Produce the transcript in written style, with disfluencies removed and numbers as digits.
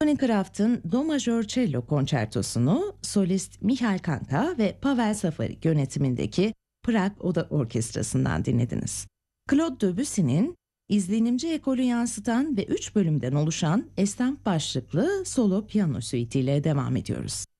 Symphony Craft'ın Do Majör Cello Konçertosunu solist Michael Kanka ve Pavel Safari yönetimindeki Prag Oda Orkestrası'ndan dinlediniz. Claude Debussy'nin izlenimci ekolü yansıtan ve 3 bölümden oluşan estamp başlıklı solo piyano suite ile devam ediyoruz.